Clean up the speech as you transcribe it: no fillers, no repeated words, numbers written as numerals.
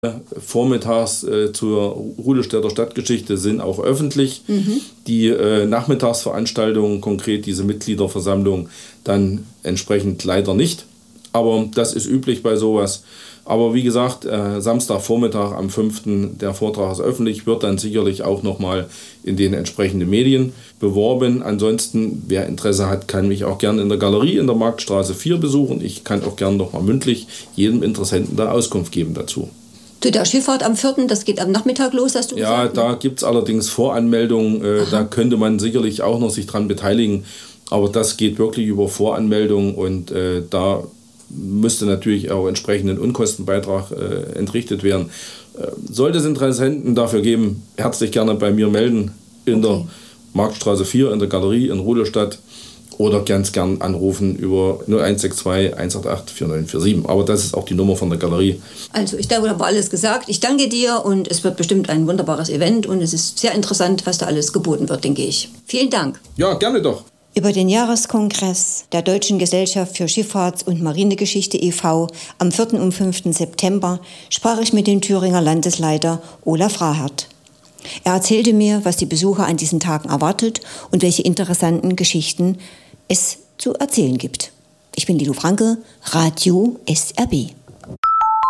Vormittags zur Rudelstädter Stadtgeschichte sind auch öffentlich. Die Nachmittagsveranstaltungen, konkret diese Mitgliederversammlung, dann entsprechend leider nicht. Aber das ist üblich bei sowas. Aber wie gesagt, Samstagvormittag am 5. der Vortrag ist öffentlich, wird dann sicherlich auch nochmal in den entsprechenden Medien beworben. Ansonsten, wer Interesse hat, kann mich auch gerne in der Galerie in der Marktstraße 4 besuchen. Ich kann auch gerne nochmal mündlich jedem Interessenten da Auskunft geben dazu. Zu der Schifffahrt am 4., das geht am Nachmittag los, hast du gesagt? Ja, da gibt es allerdings Voranmeldungen. Da könnte man sicherlich auch noch sich dran beteiligen. Aber das geht wirklich über Voranmeldung und da müsste natürlich auch entsprechenden Unkostenbeitrag entrichtet werden. Sollte es Interessenten dafür geben, herzlich gerne bei mir melden in der Marktstraße 4 in der Galerie in Rudelstadt oder ganz gern anrufen über 0162 188 4947. Aber das ist auch die Nummer von der Galerie. Also ich glaube, da war alles gesagt. Ich danke dir und es wird bestimmt ein wunderbares Event und es ist sehr interessant, was da alles geboten wird, denke ich. Vielen Dank. Ja, gerne doch. Über den Jahreskongress der Deutschen Gesellschaft für Schifffahrts- und Marinegeschichte e.V. am 4. und 5. September sprach ich mit dem Thüringer Landesleiter Olaf Rahert. Er erzählte mir, was die Besucher an diesen Tagen erwartet und welche interessanten Geschichten es zu erzählen gibt. Ich bin Lilo Franke, Radio SRB.